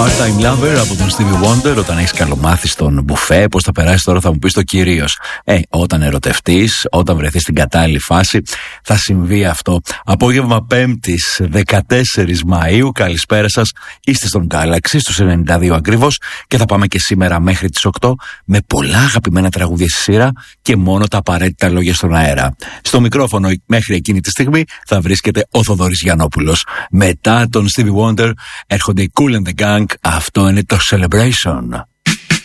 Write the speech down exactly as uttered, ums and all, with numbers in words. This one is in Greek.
Part-time lover από τον Stevie Wonder. Όταν έχεις καλομάθει στον μπουφέ, πώς θα περάσει τώρα, θα μου πεις το κυρίως. Ε, όταν ερωτευτείς, όταν βρεθείς στην κατάλληλη φάση, θα συμβεί αυτό. Απόγευμα Πέμπτης, δεκατέσσερις Μαΐου. Καλησπέρα σας. Είστε στον Galaxy, στους ενενήντα δύο ακριβώς. Και θα πάμε και σήμερα μέχρι τις οκτώ με πολλά αγαπημένα τραγούδια στη σειρά και μόνο τα απαραίτητα λόγια στον αέρα. Στο μικρόφωνο μέχρι εκείνη τη στιγμή θα βρίσκεται ο Θοδωρής Γιαννόπουλος. Μετά τον Stevie Wonder έρχονται οι Kool and the Gang. Αυτό είναι το Celebration.